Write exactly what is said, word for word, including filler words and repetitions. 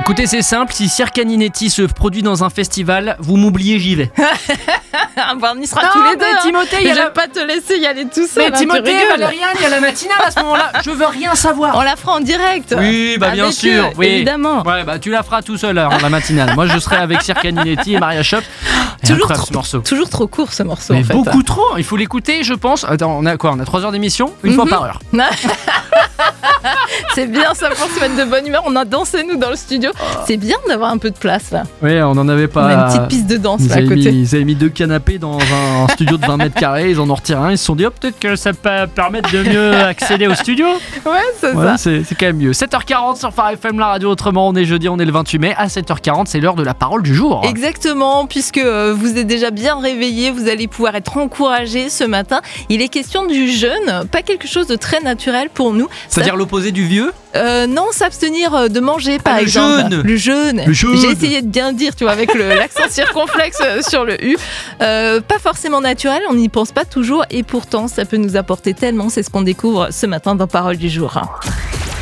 Écoutez, c'est simple, si Circa Ninetti se produit dans un festival, vous m'oubliez, j'y vais. Bah, on y sera non, tous les deux. Mais Timothée, hein. il y a Je la... vais pas te laisser y aller tout seul. Mais hein, Timothée, tu rigoles. Valériane, il y a la matinale à ce moment-là. Je veux rien savoir. On la fera en direct. Oui, bah bien Avec sûr, eux, oui. évidemment. Ouais, bah tu la feras tout seul, hein, la matinale. Moi, je serai avec Circa Ninetti et Maria Shop. Toujours Incroyable trop, ce morceau. toujours trop court ce morceau Mais en fait. beaucoup trop. Il faut l'écouter, je pense. Attends, on a quoi? On a trois heures d'émission, une Mm-hmm. fois par heure. C'est bien ça pour se mettre de bonne humeur. On a dansé nous dans le studio. C'est bien d'avoir un peu de place là. Oui, on en avait pas. On a une petite piste de danse Ils là à avaient, côté. mis, ils avaient mis deux canapés dans un, un studio de vingt mètres carrés, ils en ont retiré un, ils se sont dit oh, peut-être que ça peut permettre de mieux accéder au studio. Ouais, c'est Ouais, ça. c'est, c'est quand même mieux. sept heures quarante sur Phare F M, la radio autrement, on est jeudi, on est le vingt-huit mai. À sept heures quarante, c'est l'heure de la parole du jour. Exactement, puisque euh, vous êtes déjà bien réveillés, vous allez pouvoir être encouragés ce matin. Il est question du jeûne, pas quelque chose de très naturel pour nous. C'est-à-dire l'opposé du vieux? Euh, non, s'abstenir de manger par Ah, le exemple. jeûne. Le jeûne. Le jeûne. J'ai essayé de bien dire, tu vois, avec le, l'accent circonflexe sur le U. Euh, pas forcément naturel, on n'y pense pas toujours et pourtant ça peut nous apporter tellement. C'est ce qu'on découvre ce matin dans Parole du jour.